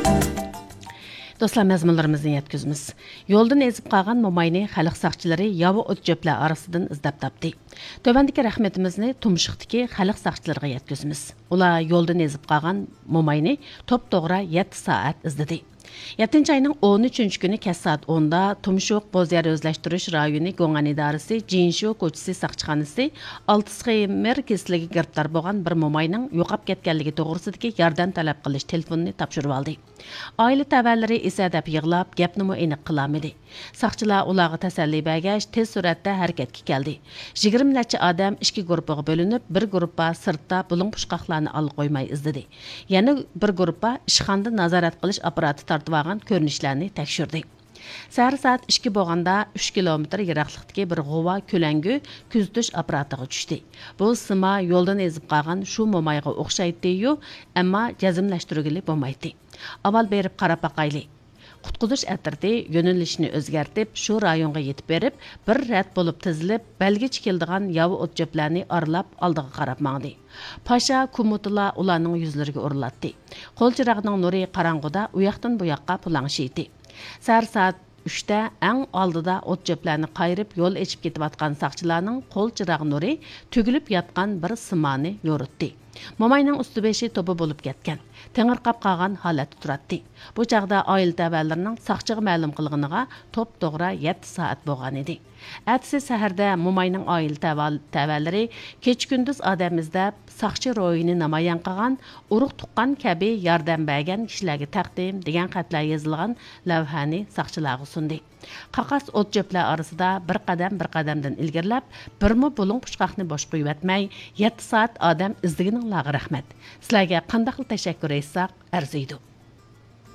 Dostlar, məzmunlarımızı yetkizimiz. Yoldan ezib qalğan momayni xalq saqçıları yavu ot jöplər arasından izdab tapdı. Tövəndiki rəhmətimizni Tumşuqdakı xalq saqçılarına yetkizimiz. Ular yoldan ezib qalğan momayni top-toğra 7 saat izledi. 7 ayının 13 günü kəs saat 10'da Tumşuq Bozyer Özləşdiriş rayonu Qoğan İdarəsi Cinşu Koçisi Saqçıxanası 6 xeymer kesiligi giribtar bolğan bir momayның yo'qab ketganligi to'g'risidagi yordam talab qilish telefonini topshirib oldi. Oila təvəllləri esa deb yig'lab, gapni aniq qilmadi. Saqçılar ularga tasalli bergach, tez suratda harakatga keldi. 20 necha odam 2 guruhga bo'linib, bir guruhga sirtda bulung pushqoqlarni olib qo'ymay izladi. Yana bir guruhga ishxonada nazorat qilish apparati tartib olgan ko'rinishlarni tekshirdi. Səhər saat 2 bo'lganda 3 kilometr yiroqlikdagi bir g'ova ko'langi kuzatish apparatiga tushdi. Bu sima yo'ldan ezib qolgan shu momayga o'xshaydi-yu, ammo jazmlashtirgili bo'lmaydi. Avval berib qarab baqayli. Qutquzish atirdi yo'nalishini o'zgartib, shu rayonga yetib berib, bir rat bo'lib tizilib, belgichi keldigan yavi o't jöplarni aralab oldiga qarab mangdi. Pasha kumutula ularning yuzlariga urillatdi. Qo'l chirog'ining nuri qorong'uda u yoqdan bu yoqqa pulangshiydi. Səhər saat 3'te ən aldıda ot jöplərni qayırıb yol eçib ketiyotgan saqçılarning qo'l chirog nuri tugilib yotgan bir simani yo'ritdi. Momayning usti beshi to'pi bo'lib ketgan. Tengirqab qolgan holatda turadi. Bu chaqda oila ta'valarining saqchiga ma'lum qilganiga to'p-to'g'ri 7 soat bo'lgan edi. Atsi saharda momayning oila ta'vallari kech-kunduz odamizda saqchi ro'yini namoyon qilgan, urug' tuqqan kabi yordam bergan kishilarga taqdim degan xatlar yozilgan lavhani saqchilarga sundi. Qaqas o't jöplər arasida bir qadamdan ilgirlab, birmi bulung pushqoqni bosh qo'yib atmay 7 soat odam izdigining rahmat. Sizlarga qanday tashakkur etsaq arziydi.